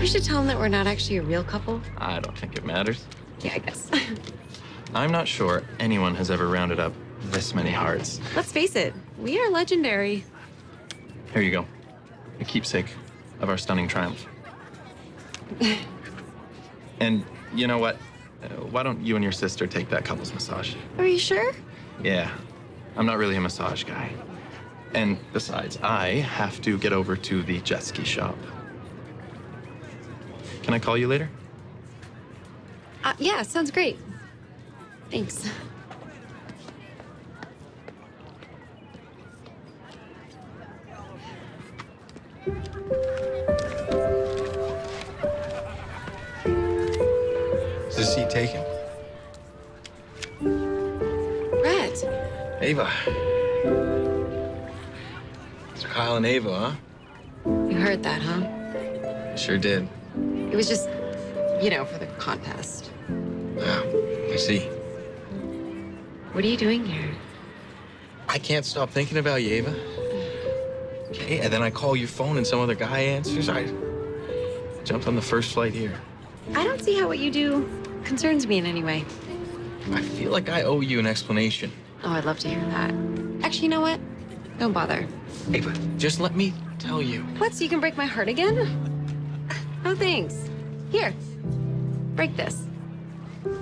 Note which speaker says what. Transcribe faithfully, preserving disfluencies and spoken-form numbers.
Speaker 1: We should tell him that we're not actually a real couple.
Speaker 2: I don't think it matters.
Speaker 1: Yeah, I guess.
Speaker 2: I'm not sure anyone has ever rounded up this many hearts.
Speaker 1: Let's face it, we are legendary.
Speaker 2: Here you go. A keepsake of our stunning triumph. And you know what? Uh, why don't you and your sister take that couple's massage?
Speaker 1: Are you sure?
Speaker 2: Yeah, I'm not really a massage guy. And besides, I have to get over to the jet ski shop. Can I call you later?
Speaker 1: Uh, yeah, sounds great. Thanks.
Speaker 3: Is this seat taken?
Speaker 1: Brett.
Speaker 3: Ava. So Kyle and Ava, huh?
Speaker 1: You heard that, huh?
Speaker 3: Sure did.
Speaker 1: It was just, you know, for the contest.
Speaker 3: Yeah, I see.
Speaker 1: What are you doing here?
Speaker 3: I can't stop thinking about you, Ava. Okay, and then I call your phone and some other guy answers. I jumped on the first flight here.
Speaker 1: I don't see how what you do concerns me in any way.
Speaker 3: I feel like I owe you an explanation.
Speaker 1: Oh, I'd love to hear that. Actually, you know what? Don't bother.
Speaker 3: Ava, just let me tell you.
Speaker 1: What, so you can break my heart again? No thanks. Here, break this.